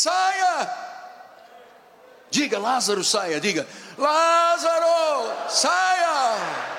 saia. Diga, Lázaro, saia. Diga, Lázaro, saia.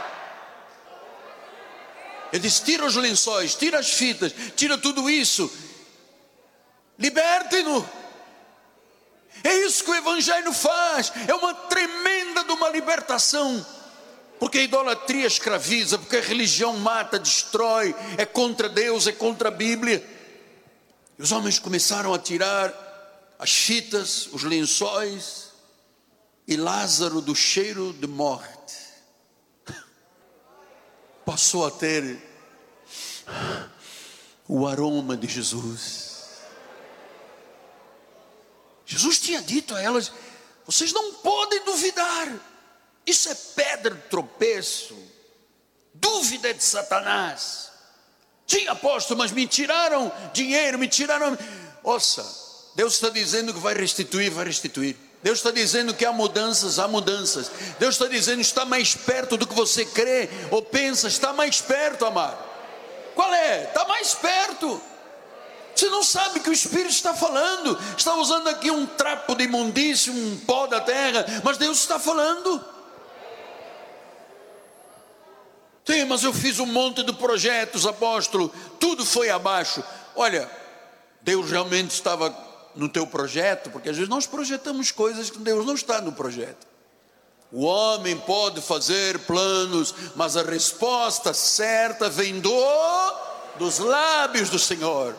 Ele disse, tira os lençóis, tira as fitas, tira tudo isso. Liberte-no. É isso que o Evangelho faz. É uma tremenda de uma libertação. Porque a idolatria escraviza, porque a religião mata, destrói, é contra Deus, é contra a Bíblia. E os homens começaram a tirar as fitas, os lençóis, e Lázaro, do cheiro de morte, passou a ter o aroma de Jesus. Jesus tinha dito a elas, vocês não podem duvidar. Isso é pedra de tropeço. Dúvida de Satanás. Sim, apóstolo, mas me tiraram dinheiro, me tiraram... Ouça, Deus está dizendo que vai restituir, vai restituir. Deus está dizendo que há mudanças, há mudanças. Deus está dizendo que está mais perto do que você crê ou pensa. Está mais perto, amado. Qual é? Está mais perto. Você não sabe que o Espírito está falando. Está usando aqui um trapo de imundície, um pó da terra, mas Deus está falando. Sim, mas eu fiz um monte de projetos, apóstolo, tudo foi abaixo. Olha, Deus realmente estava no teu projeto, porque às vezes nós projetamos coisas que Deus não está no projeto. O homem pode fazer planos, mas a resposta certa vem dos lábios do Senhor.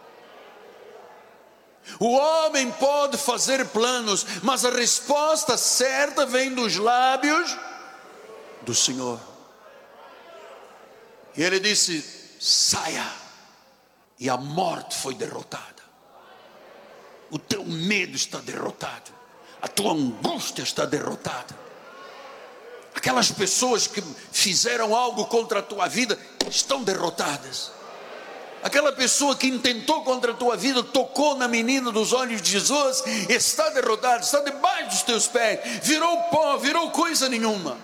O homem pode fazer planos, mas a resposta certa vem dos lábios do Senhor. E ele disse, saia. E a morte foi derrotada. O teu medo está derrotado. A tua angústia está derrotada. Aquelas pessoas que fizeram algo contra a tua vida estão derrotadas. Aquela pessoa que intentou contra a tua vida, tocou na menina dos olhos de Jesus, está derrotada, está debaixo dos teus pés, virou pó, virou coisa nenhuma.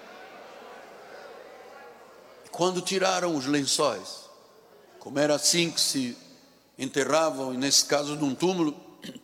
Quando tiraram os lençóis, como era assim que se enterravam, e nesse caso num túmulo,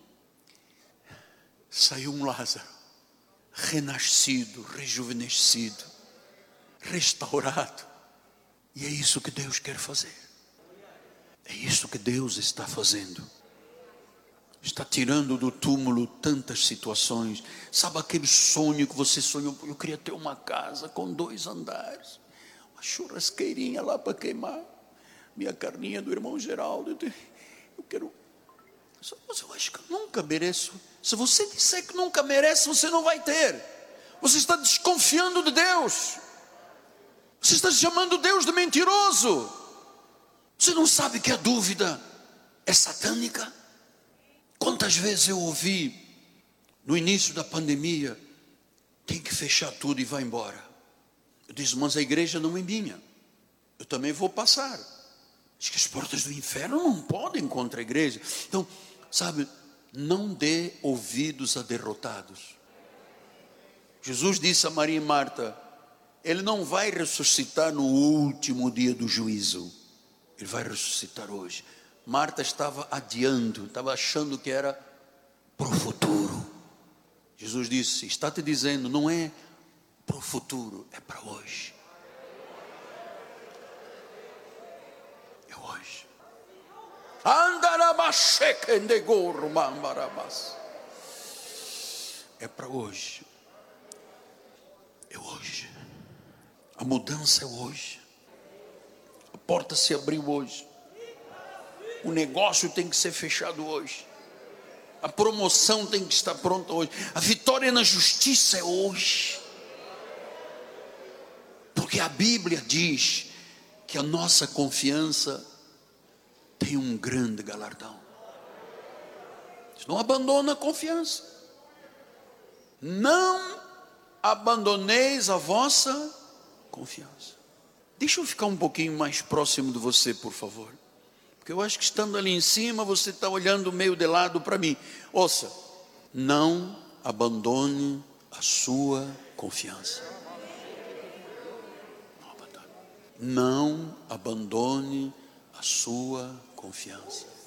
saiu um Lázaro, renascido, rejuvenescido, restaurado. E é isso que Deus quer fazer. É isso que Deus está fazendo. Está tirando do túmulo tantas situações. Sabe aquele sonho que você sonhou? Eu queria ter uma casa com 2 andares. Churrasqueirinha lá para queimar minha carninha do irmão Geraldo. Eu quero, mas eu acho que eu nunca mereço. Se você disser que nunca merece, você não vai ter. Você está desconfiando de Deus. Você está chamando Deus de mentiroso. Você não sabe que a dúvida é satânica? Quantas vezes eu ouvi no início da pandemia, tem que fechar tudo e vai embora. Eu disse, mas a igreja não é minha. Eu também vou passar. Diz que as portas do inferno não podem contra a igreja. Então, sabe, não dê ouvidos a derrotados. Jesus disse a Maria e Marta, Ele não vai ressuscitar no último dia do juízo. Ele vai ressuscitar hoje. Marta estava adiando, estava achando que era para o futuro. Jesus disse, está te dizendo, não é para o futuro, é para hoje. É hoje. É para hoje. É hoje. A mudança é hoje. A porta se abriu hoje. O negócio tem que ser fechado hoje. A promoção tem que estar pronta hoje. A vitória na justiça é hoje. Porque a Bíblia diz que a nossa confiança tem um grande galardão. Não abandona a confiança. Não abandoneis a vossa confiança. Deixa eu ficar um pouquinho mais próximo de você, por favor. Porque eu acho que estando ali em cima, você está olhando meio de lado para mim. Ouça, não abandone a sua confiança. Não abandone a sua confiança.